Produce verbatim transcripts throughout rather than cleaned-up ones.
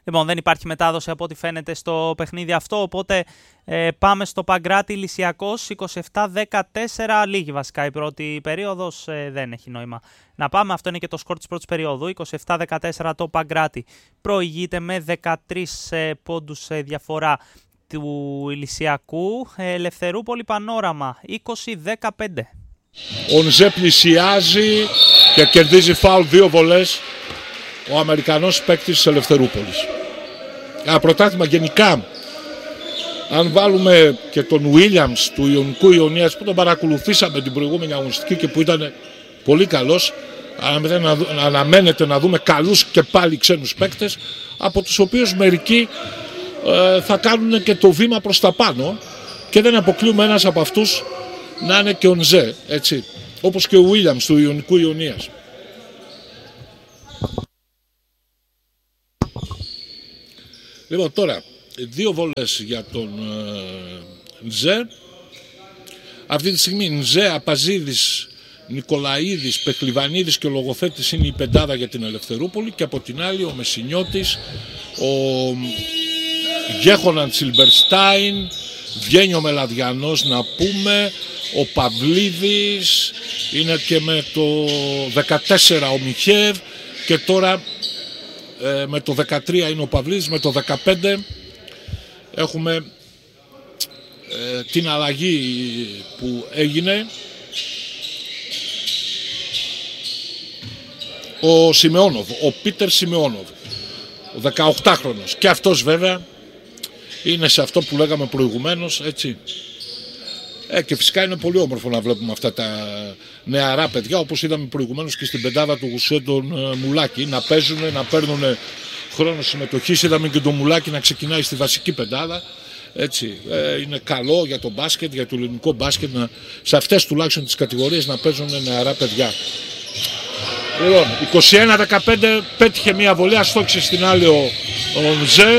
Λοιπόν, δεν υπάρχει μετάδοση από ό,τι φαίνεται στο παιχνίδι αυτό, οπότε ε, πάμε στο Παγκράτη Λυσιακός είκοσι επτά δεκατέσσερα, λίγη βασικά η πρώτη περίοδος, ε, δεν έχει νόημα να πάμε. Αυτό είναι και το σκορ της πρώτης περίοδου, είκοσι επτά δεκατέσσερα το Παγκράτη προηγείται με δεκατρείς ε, πόντους ε, διαφορά του Λυσιακού. ε, Ελευθερούπολη Πανόραμα είκοσι δεκαπέντε. Ο Νζέ πλησιάζει και κερδίζει φάουλ, δύο βολές ο Αμερικανός παίκτης της Ελευθερούπολης. Ένα πρωτάθλημα γενικά, αν βάλουμε και τον Williams του Ιωνικού Ιωνίας που τον παρακολουθήσαμε την προηγούμενη αγωνιστική και που ήταν πολύ καλός, αναμένεται να δούμε καλούς και πάλι ξένους παίκτες, από τους οποίους μερικοί ε, θα κάνουν και το βήμα προς τα πάνω και δεν αποκλείουμε ένας από αυτούς να είναι και ο Νζέ, έτσι, όπως και ο Williams του Ιωνικού Ιωνίας. Λοιπόν, τώρα, δύο βολές για τον ε, Νζέ. Αυτή τη στιγμή Νζέ, Απαζίδης, Νικολαίδης, Πεχλιβανίδης και ο Λογοθέτης είναι η πεντάδα για την Ελευθερούπολη, και από την άλλη ο Μεσσηνιώτης, ο Γέχοναν Σιλμπερστάιν, βγαίνει ο Μελαδιανός να πούμε, ο Παυλίδης, είναι και με το δεκατέσσερα ο Μιχεύ, και τώρα ε, με το δεκατρία είναι ο Παυλίδης, με το δεκαπέντε έχουμε ε, την αλλαγή που έγινε. Ο Σιμεώνοβ, ο Πίτερ Σιμεώνοβ, ο δεκαοκτάχρονος, και αυτός βέβαια είναι σε αυτό που λέγαμε προηγουμένως, έτσι. Ε, και φυσικά είναι πολύ όμορφο να βλέπουμε αυτά τα νεαρά παιδιά, όπως είδαμε προηγουμένως και στην πεντάδα του Γουσέ τον ε, Μουλάκη, να παίζουν, να παίρνουν χρόνο συμμετοχής. Είδαμε και τον Μουλάκη να ξεκινάει στη βασική πεντάδα, έτσι. Ε, είναι καλό για το μπάσκετ, για το ελληνικό μπάσκετ, να, σε αυτές τουλάχιστον τις κατηγορίες να παίζουν νεαρά παιδιά. Λοιπόν, είκοσι ένα δεκαπέντε, πέτυχε μια βολή, αστόχησε στην άλλη ο, ο Νζέ.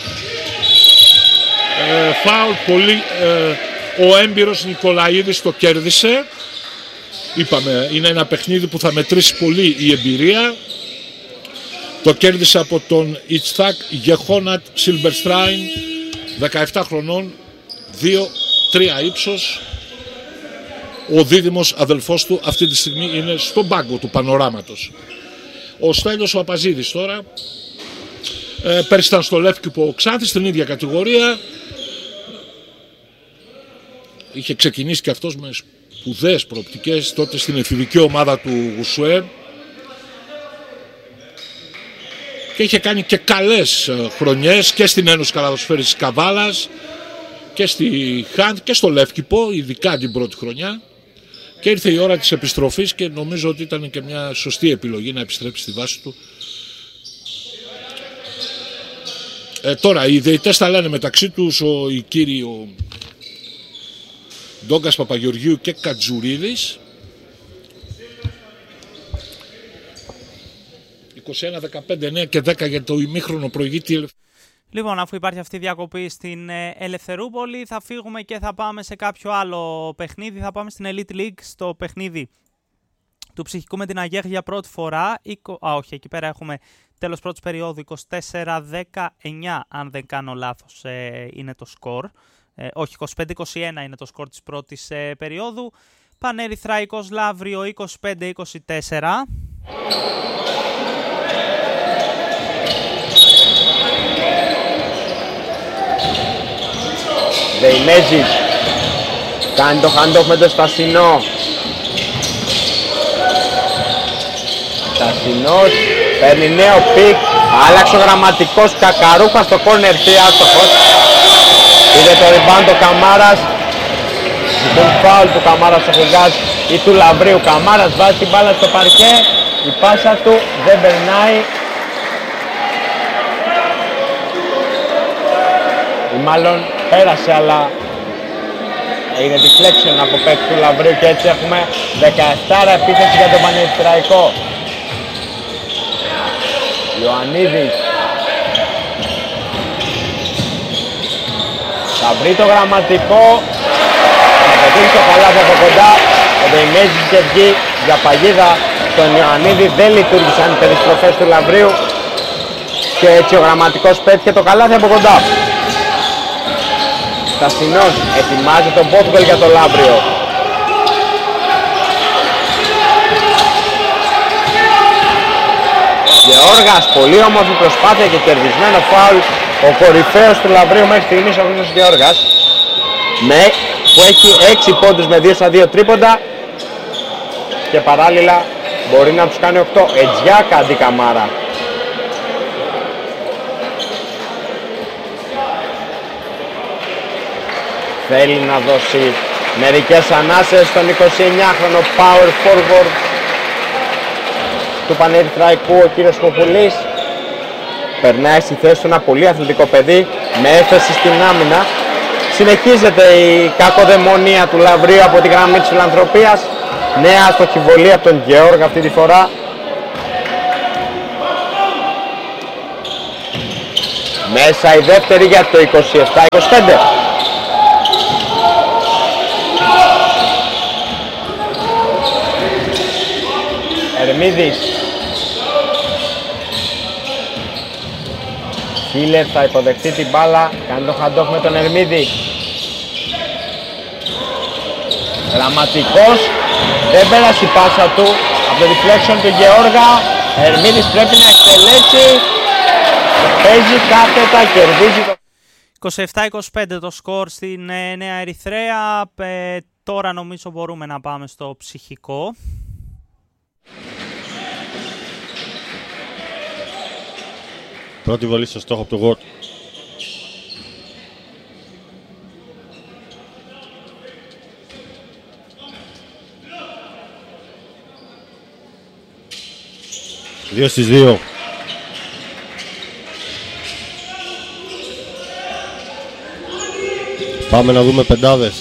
Ε, φάουλ, πολύ, ε, ο έμπειρος Νικολαίδης το κέρδισε. Είπαμε, είναι ένα παιχνίδι που θα μετρήσει πολύ η εμπειρία. Το κέρδισε από τον Ιτσθάκ Γεχόνατ Σιλμπερστράιν, δεκαεπτά χρονών, δύο τρία ύψος. Ο δίδυμος αδελφός του αυτή τη στιγμή είναι στον πάγκο του Πανοράματος. Ο Στέλιος ο Απαζίδης τώρα, ε, πέρυσι ήταν στο Λεύκηπο ο Ξάνθης, στην ίδια κατηγορία. Είχε ξεκινήσει και αυτός με σπουδαίες προοπτικές τότε στην εφηβική ομάδα του Γουσουέ και είχε κάνει και καλές χρονιές και στην Ένωση Καλαδοσφαίρης της Καβάλας και στη Χάντ και στο Λεύκηπο, ειδικά την πρώτη χρονιά. Και ήρθε η ώρα της επιστροφής και νομίζω ότι ήταν και μια σωστή επιλογή να επιστρέψει στη βάση του. Ε, τώρα οι διαιτητές τα λένε μεταξύ τους, ο, οι κύριοι ο Ντόγκας Παπαγεωργίου και Κατζουρίδης. είκοσι ένα δεκαπέντε, εννέα και δέκα για το ημίχρονο προηγείται. Λοιπόν, αφού υπάρχει αυτή η διακοπή στην Ελευθερούπολη, θα φύγουμε και θα πάμε σε κάποιο άλλο παιχνίδι. Θα πάμε στην Elite League, στο παιχνίδι του Ψυχικού με την Αγέρ για πρώτη φορά. Α, όχι, εκεί πέρα έχουμε τέλος πρώτης περίοδου, είκοσι τέσσερα δεκαεννέα, αν δεν κάνω λάθος, ε, είναι το σκορ. Ε, όχι, είκοσι πέντε είκοσι ένα είναι το σκορ της πρώτης ε, περίοδου. Πανερυθραϊκός Λαύριο είκοσι πέντε είκοσι τέσσερα. Δεϊνέζης κάνει το hand-off με το Στασινό. Στασινός παίρνει νέο πικ, άλλαξε ο γραμματικός, Κακαρούχα στο corner τρία, άστοχος. Είδε το rebound ο Καμάρας. Λοιπόν, φάουλ του Καμάρας στο Χουγκάς ή του Λαβρίου. Καμάρας βάζει την μπάλα στο παρκέ, η πάσα του δεν περνάει. Ή μάλλον πέρασε, αλλά έγινε deflection από παίκτη του Λαβρίου και έτσι έχουμε δεκαεπτά επίθεση για τον Πανερυθραϊκό. Ιωαννίδης θα βρει το γραμματικό, θα πετύχει το καλάθι από κοντά. Ο Δεϊνέζης είχε βγει για παγίδα στον Ιωαννίδη, δεν λειτουργήσαν οι περιστροφές του Λαβρίου. Και έτσι ο Γραμματικός πέτυχε το καλάθι από κοντά. Στασινός ετοιμάζει τον Πότγκολ για το Λαύριο. Γεώργας, πολύ όμορφη προσπάθεια και κερδισμένο φάουλ. Ο κορυφαίος του Λαυρίου μέχρι στιγμής ο Χρήστος Γεώργας, με, που έχει έξι πόντους με δύο στα δύο τρίποντα και παράλληλα μπορεί να τους κάνει οκτώ. Ετζιάκα αντί Καμάρα. Θέλει να δώσει μερικές ανάσες στον εικοσιεννιάχρονο power forward του Πανερυθραϊκού, ο κύριος Κοπουλής. Περνάει στη θέση του ένα πολύ αθλητικό παιδί με έφεση στην άμυνα. Συνεχίζεται η κακοδαιμονία του Λαυρίου από τη γραμμή της Φιλανθρωπίας. Νέα αστοχιβολία από τον Γεώργα αυτή τη φορά. Μέσα η δεύτερη για το είκοσι επτά είκοσι πέντε. Ερμίδης. Χίλερ θα υποδεχτεί την μπάλα, κάνει το hand-off με τον Ερμίδη. Γραμματικός, δεν πέρασε η πάσα του από το deflection του Γεώργα. Ερμίδης πρέπει να εκτελέσει, παίζει κάθετα, κερδίζει το... είκοσι επτά είκοσι πέντε το σκορ στην ε, Νέα Ερυθρέα. Ε, τώρα νομίζω μπορούμε να πάμε στο ψυχικό. Πρώτη βολή στο στόχο από το Γουόρτ. Δύο στις δύο. Πάμε να δούμε πεντάδες.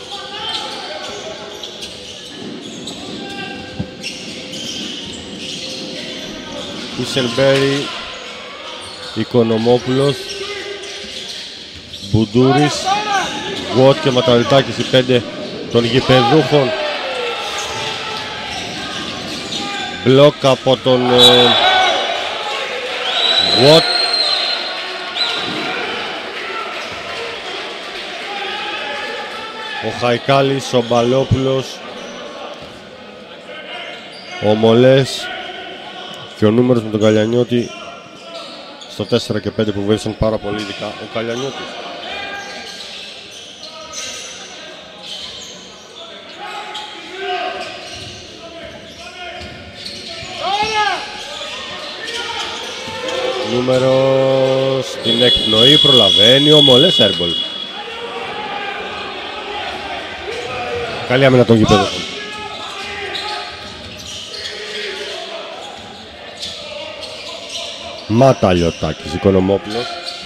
Ισελμπέρι, Οικονομόπουλος, Μπουντούρης, Γουότ και Ματαλιτάκης, οι πέντε των γηπεδούχων. Μπλοκ από τον ε, Γουότ. Ο Χαϊκάλης, ο Μπαλόπουλος, ο Μολές και ο νούμερος με τον Καλιανιώτη στο τέσσερα και πέντε που βοήθησαν πάρα πολύ, ειδικά ο Καλιανιώτης. Νούμερο στην εκπνοή προλαβαίνει ο Μολές Έρμπολ. Καλή άμυνα των γηπέδων. Ματαλιωτάκης, Οικονομόπουλος.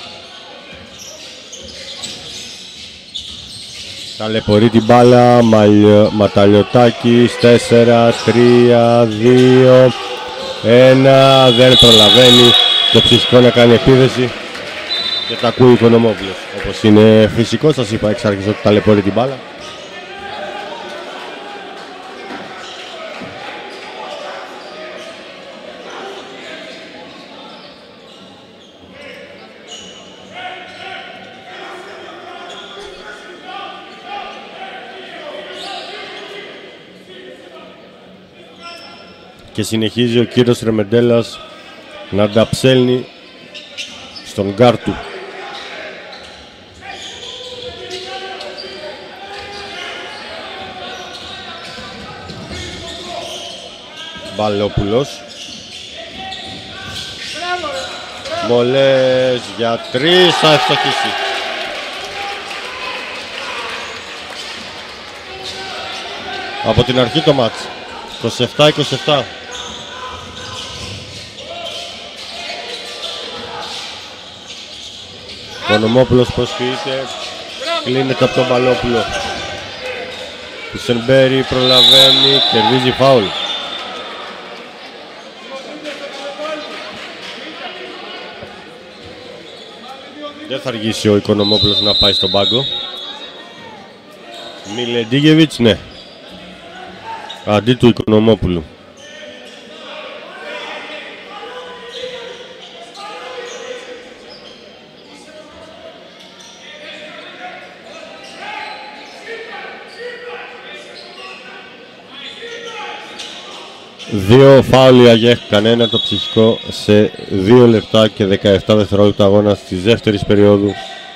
Ταλαιπωρεί την μπάλα, Ματαλιωτάκης, τέσσερα, τρία, δύο, ένα, δεν προλαβαίνει το ψυχικό να κάνει επίδεση και τα ακούει ο Οικονομόπουλος. Όπως είναι φυσικό, σας είπα εξ αρχής ότι ταλαιπωρεί την μπάλα. Και συνεχίζει ο κύριος Ρεμεντέλας να ταψέλνει στον γκάρ του. Μπαλόπουλος. Μολές για τρεις, θα ευστοχίσει. Από την αρχή το μάτς. είκοσι επτά είκοσι επτά. Ο Νομόπουλος προσφύγεται, κλείνεται από τον Μπαλόπουλο. Ισελμπέρι προλαβαίνει, κερδίζει φάουλ. Δεν θα αργήσει ο Οικονομόπουλος να πάει στον πάγκο. Μιλεντίγεβιτς, ναι. Αντί του Οικονομόπουλου. Δύο φάουλ η ΑΓΕΧ, κανένα το ψυχικό σε δύο λεπτά και δεκαεπτά δευτερόλεπτα αγώνα της δεύτερης περίοδου.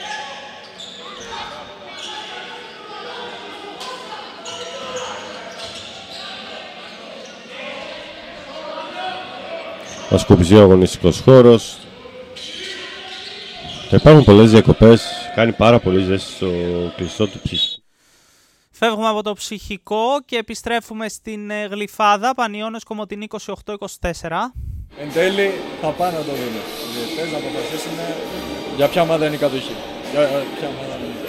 Ασκοπιζεί ο αγωνιστικός χώρος. Θα υπάρχουν πολλές διακοπές, κάνει πάρα πολύ ζέστη στο κλειστό του ψυχικού. Φεύγουμε από το ψυχικό και επιστρέφουμε στην ε, Γλυφάδα, Πανιώνιος Κομοτηνή είκοσι οκτώ είκοσι τέσσερα. Εν τέλει θα πάνε να το δουν. Οι διαιτητές να αποφασίσουν για ποια ομάδα είναι η κατοχή. Για ποια ομάδα είναι.